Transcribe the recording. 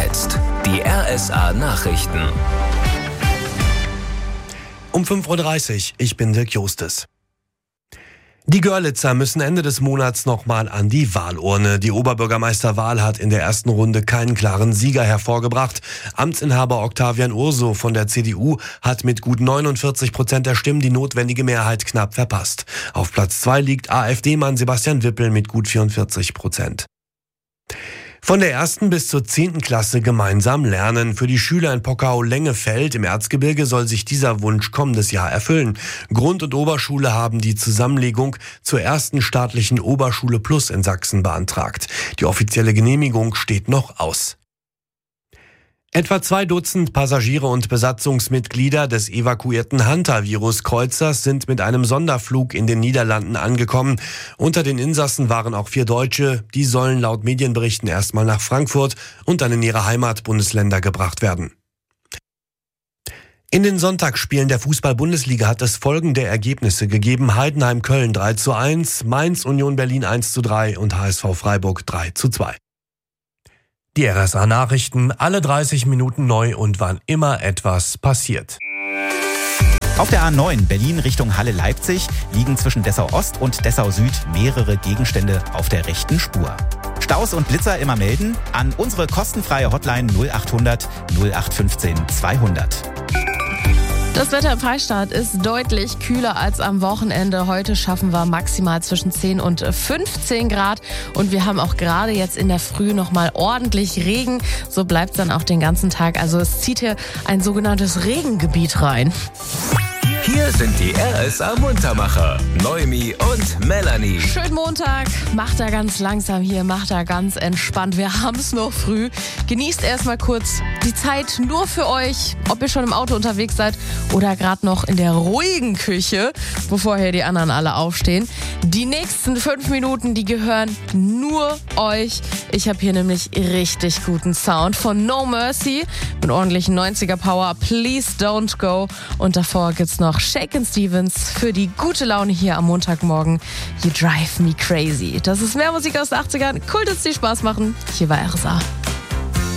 jetzt die RSA Nachrichten. Um 5:30 Uhr, ich bin Dirk Justes. Die Görlitzer müssen Ende des Monats nochmal an die Wahlurne. Die Oberbürgermeisterwahl hat in der ersten Runde keinen klaren Sieger hervorgebracht. Amtsinhaber Octavian Urso von der CDU hat mit gut 49% der Stimmen die notwendige Mehrheit knapp verpasst. Auf Platz 2 liegt AfD-Mann Sebastian Wippel mit gut 44%. Von der 1. bis zur 10. Klasse gemeinsam lernen. Für die Schüler in Pockau-Lengefeld im Erzgebirge soll sich dieser Wunsch kommendes Jahr erfüllen. Grund- und Oberschule haben die Zusammenlegung zur ersten staatlichen Oberschule Plus in Sachsen beantragt. Die offizielle Genehmigung steht noch aus. Etwa 2 Dutzend Passagiere und Besatzungsmitglieder des evakuierten Hansa-Virus-Kreuzers sind mit einem Sonderflug in den Niederlanden angekommen. Unter den Insassen waren auch 4 Deutsche. Die sollen laut Medienberichten erstmal nach Frankfurt und dann in ihre Heimatbundesländer gebracht werden. In den Sonntagsspielen der Fußball-Bundesliga hat es folgende Ergebnisse gegeben. Heidenheim Köln 3:1, Mainz Union Berlin 1:3 und HSV Freiburg 3:2. Die RSA Nachrichten, alle 30 Minuten neu und wann immer etwas passiert. Auf der A9 Berlin Richtung Halle-Leipzig liegen zwischen Dessau-Ost und Dessau-Süd mehrere Gegenstände auf der rechten Spur. Staus und Blitzer immer melden an unsere kostenfreie Hotline 0800 0815 200. Das Wetter im Freistaat ist deutlich kühler als am Wochenende. Heute schaffen wir maximal zwischen 10 und 15 Grad. Und wir haben auch gerade jetzt in der Früh nochmal ordentlich Regen. So bleibt es dann auch den ganzen Tag. Also es zieht hier ein sogenanntes Regengebiet rein. Hier sind die RSA Muntermacher, Noemi und Melanie. Schönen Montag, macht er ganz langsam hier, macht er ganz entspannt. Wir haben es noch früh. Genießt erstmal kurz die Zeit nur für euch, ob ihr schon im Auto unterwegs seid oder gerade noch in der ruhigen Küche, bevor hier die anderen alle aufstehen. Die nächsten 5 Minuten, die gehören nur euch. Ich habe hier nämlich richtig guten Sound von No Mercy mit ordentlichen 90er Power. Please don't go. Und davor gibt's noch Shakin' Stevens für die gute Laune hier am Montagmorgen. You drive me crazy. Das ist mehr Musik aus den 80ern. Cool, dass die Spaß machen. Hier war RSA.